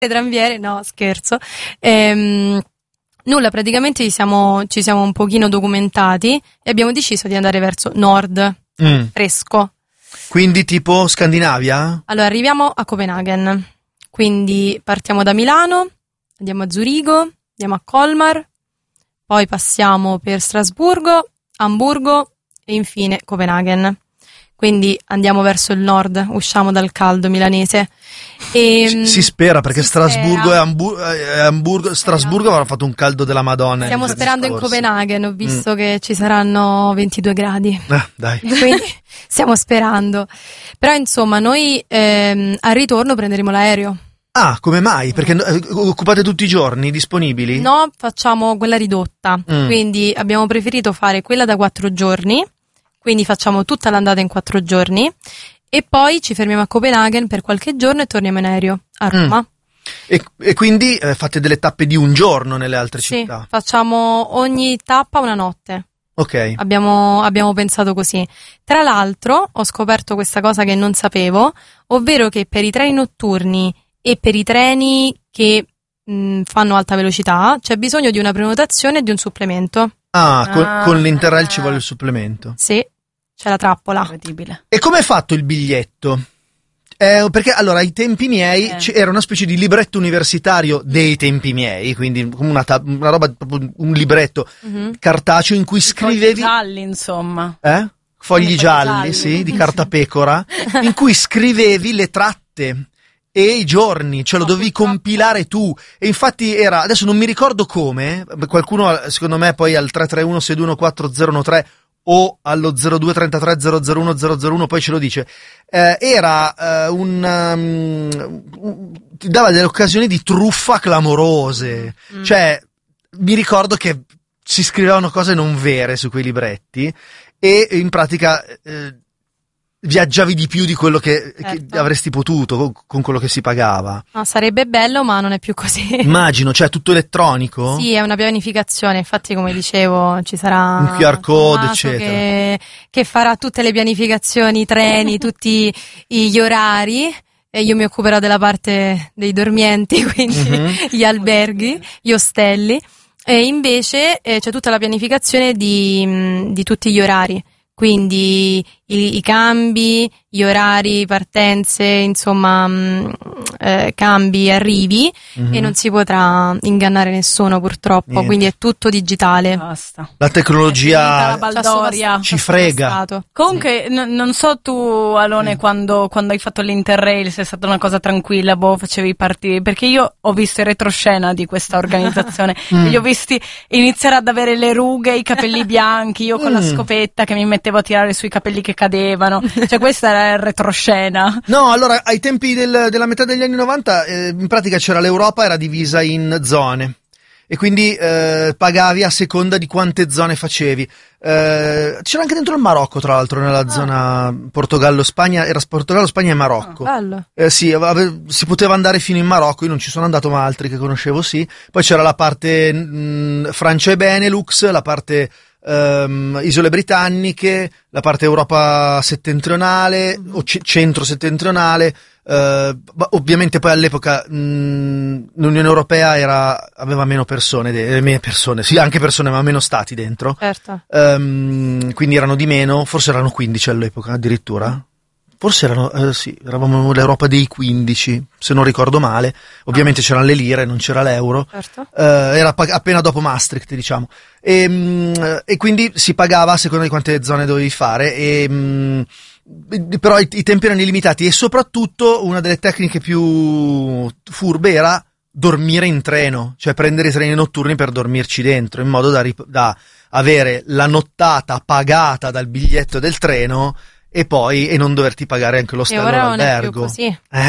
tranviere, no, scherzo. Nulla, praticamente ci siamo un pochino documentati e abbiamo deciso di andare verso nord, fresco. Quindi tipo Scandinavia? Allora, arriviamo a Copenaghen, quindi partiamo da Milano, andiamo a Zurigo, andiamo a Colmar, poi passiamo per Strasburgo, Amburgo e infine Copenaghen. Quindi andiamo verso il nord, usciamo dal caldo milanese. E, si spera, perché Strasburgo spera. e Amburgo, Strasburgo avranno fatto un caldo della Madonna. Stiamo sperando in Copenaghen, ho visto che ci saranno 22 gradi. Dai. Quindi stiamo sperando. Però insomma, noi al ritorno prenderemo l'aereo. Ah, come mai? Perché occupate tutti i giorni disponibili? No, facciamo quella ridotta. Quindi abbiamo preferito fare quella da 4 giorni. Quindi facciamo tutta l'andata in 4 giorni e poi ci fermiamo a Copenaghen per qualche giorno e torniamo in aereo a Roma. E quindi fate delle tappe di un giorno nelle altre città? Sì, facciamo ogni tappa una notte. Ok. Abbiamo pensato così. Tra l'altro ho scoperto questa cosa che non sapevo, ovvero che per i treni notturni e per i treni che fanno alta velocità c'è bisogno di una prenotazione e di un supplemento. Con l'Interrail ci vuole il supplemento. Sì, c'è la trappola. Incredibile. E come è fatto il biglietto? Perché allora ai tempi miei era una specie di libretto universitario dei tempi miei, quindi come una roba, proprio un libretto cartaceo in cui scrivevi... Fogli gialli, insomma. Fogli gialli, sì, di cartapecora, in cui scrivevi le tratte e i giorni, cioè lo dovevi compilare tu. E infatti era, adesso non mi ricordo come, qualcuno secondo me poi al 331-621-4013 o allo 0233 001 001 poi ce lo dice, era ti dava delle occasioni di truffa clamorose. Cioè mi ricordo che si scrivevano cose non vere su quei libretti e in pratica viaggiavi di più di quello che avresti potuto con quello che si pagava. No, sarebbe bello, ma non è più così. Immagino, cioè tutto elettronico? Sì, è una pianificazione, infatti come dicevo ci sarà un QR code, eccetera. Che farà tutte le pianificazioni, i treni, tutti gli orari. E io mi occuperò della parte dei dormienti, quindi gli alberghi, gli ostelli. E invece c'è tutta la pianificazione di tutti gli orari. Quindi i cambi, gli orari, partenze, insomma, cambi, arrivi e non si potrà ingannare nessuno purtroppo. Niente. Quindi è tutto digitale. Basta. La tecnologia la baldoria ci frega. Comunque non so tu Alone quando hai fatto l'Interrail se è stata una cosa tranquilla, facevi partire, perché io ho visto il retroscena di questa organizzazione e li ho visti iniziare ad avere le rughe, i capelli bianchi, io con la scopetta che mi mettevo a tirare sui capelli che cadevano, cioè questa era il retroscena. No, allora ai tempi della metà degli anni 90 in pratica c'era l'Europa, era divisa in zone e quindi pagavi a seconda di quante zone facevi. C'era anche dentro il Marocco, tra l'altro, nella zona Portogallo-Spagna, era Portogallo-Spagna e Marocco. Bello. Sì, si poteva andare fino in Marocco, io non ci sono andato, ma altri che conoscevo sì. Poi c'era la parte Francia e Benelux, la parte Isole Britanniche, la parte Europa settentrionale o centro-settentrionale. Ovviamente poi all'epoca l'Unione Europea aveva meno persone, sì, anche persone, ma meno stati dentro. Certo. Quindi erano di meno, forse erano 15 all'epoca addirittura. Forse eravamo l'Europa dei 15, se non ricordo male. Ovviamente c'erano le lire, non c'era l'euro. Certo. Era appena dopo Maastricht, diciamo. E quindi si pagava a seconda di quante zone dovevi fare. Però i tempi erano illimitati e soprattutto una delle tecniche più furbe era dormire in treno, cioè prendere i treni notturni per dormirci dentro, in modo da avere la nottata pagata dal biglietto del treno e non doverti pagare anche l'ostello all'albergo. Non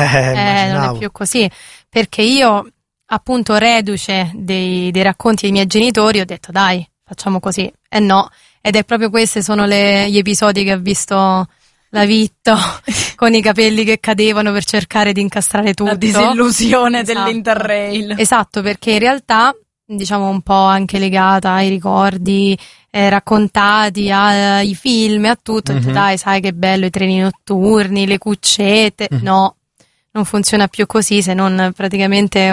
è più così, perché io appunto reduce dei racconti dei miei genitori ho detto dai, facciamo così, no, ed è proprio questi sono gli episodi che ha visto la Vitto con i capelli che cadevano per cercare di incastrare tutto. La disillusione dell'Interrail. Esatto, perché in realtà diciamo un po' anche legata ai ricordi raccontati, ai film e a tutto. Dai, sai che bello i treni notturni, le cuccette. No, non funziona più così, se non praticamente